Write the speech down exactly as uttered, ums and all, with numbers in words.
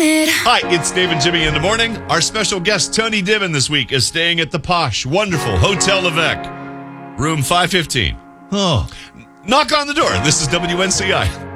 want it. Hi, it's Dave and Jimmy in the morning. Our special guest, Tony Divin, this week is staying at the posh, wonderful Hotel Levesque, room five fifteen. Oh. Knock on the door. This is W N C I.